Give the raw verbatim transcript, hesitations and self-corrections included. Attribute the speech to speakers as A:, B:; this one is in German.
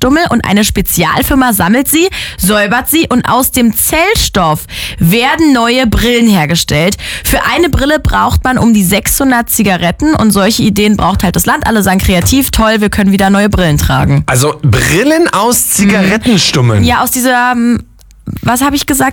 A: Zigarettenstummel und eine Spezialfirma sammelt sie, säubert sie und aus dem Zellstoff werden neue Brillen hergestellt. Für eine Brille braucht man um die sechshundert Zigaretten und solche Ideen braucht halt das Land. Alle sagen kreativ, toll, wir können wieder neue Brillen tragen.
B: Also Brillen aus Zigarettenstummeln?
A: Ja, aus dieser, was habe ich gesagt?